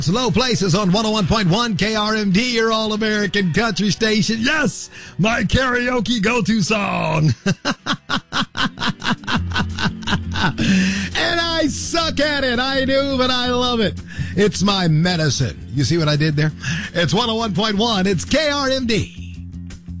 Low Places on 101.1 KRMD, your all-American country station. Yes, my karaoke go-to song. And I suck at it. I do, but I love it. It's my medicine. You see what I did there? It's 101.1. It's KRMD.